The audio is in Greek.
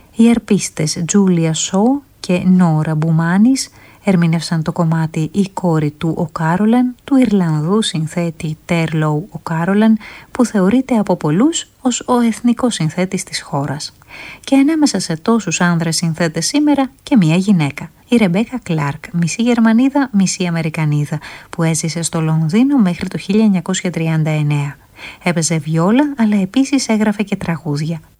Οι αρπίστες Τζούλια Σο και Νόρα Μπουμάνης ερμήνευσαν το κομμάτι «Η κόρη του ο Κάρολαν» του Ιρλανδού συνθέτη Τέρλοου ο Κάρολαν, που θεωρείται από πολλούς ως ο εθνικός συνθέτης της χώρας. Και ανάμεσα σε τόσους άνδρες συνθέτες σήμερα και μια γυναίκα, η Ρεμπέκα Κλάρκ, μισή Γερμανίδα, μισή Αμερικανίδα, που έζησε στο Λονδίνο μέχρι το 1939. Έπαιζε βιόλα, αλλά επίσης έγραφε και τραγούδια.